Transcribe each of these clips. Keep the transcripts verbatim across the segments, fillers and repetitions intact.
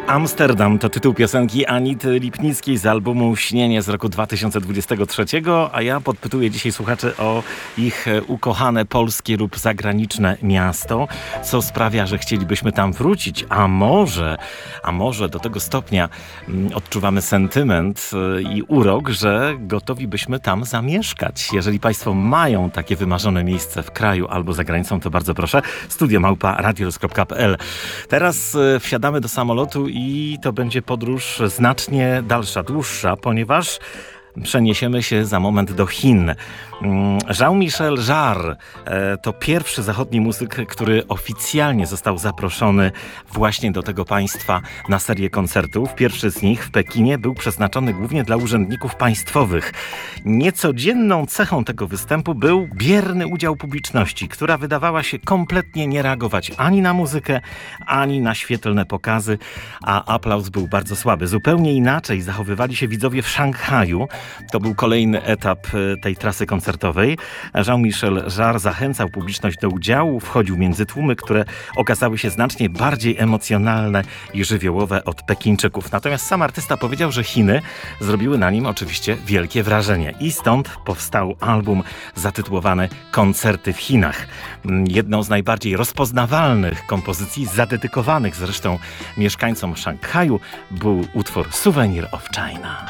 Amsterdam to tytuł piosenki Anity Lipnickiej z albumu Śnienie z roku dwa tysiące dwudziestego trzeciego, a ja podpytuję dzisiaj słuchaczy o ich ukochane polskie lub zagraniczne miasto, co sprawia, że chcielibyśmy tam wrócić, a może, a może do tego stopnia mm, odczuwamy sentyment i urok, że gotowi byśmy tam zamieszkać. Jeżeli Państwo mają takie wymarzone miejsce w kraju albo za granicą, to bardzo proszę. Studio małpa radioluz kropka p l. Teraz y, wsiadamy do samolotu i to będzie podróż znacznie dalsza, dłuższa, ponieważ przeniesiemy się za moment do Chin. Jean-Michel Jarre to pierwszy zachodni muzyk, który oficjalnie został zaproszony właśnie do tego państwa na serię koncertów. Pierwszy z nich w Pekinie był przeznaczony głównie dla urzędników państwowych. Niecodzienną cechą tego występu był bierny udział publiczności, która wydawała się kompletnie nie reagować ani na muzykę, ani na świetlne pokazy, a aplauz był bardzo słaby. Zupełnie inaczej zachowywali się widzowie w Szanghaju. To był kolejny etap tej trasy koncertowej. Jean-Michel Jarre zachęcał publiczność do udziału, wchodził między tłumy, które okazały się znacznie bardziej emocjonalne i żywiołowe od Pekińczyków. Natomiast sam artysta powiedział, że Chiny zrobiły na nim oczywiście wielkie wrażenie. I stąd powstał album zatytułowany Koncerty w Chinach. Jedną z najbardziej rozpoznawalnych kompozycji, zadedykowanych zresztą mieszkańcom Szanghaju, był utwór Souvenir of China.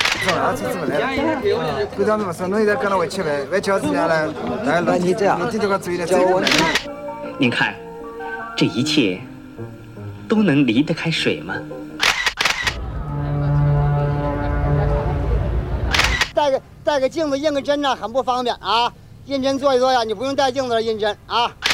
不知道那么说，弄一点可能会吃呗，外乔子家来，来了，你这样，你这个注意点。 您看，这一切都能离得开水吗？ 带个带个镜子印个针呢，很不方便啊。印针做一做呀，你不用带镜子了，印针啊。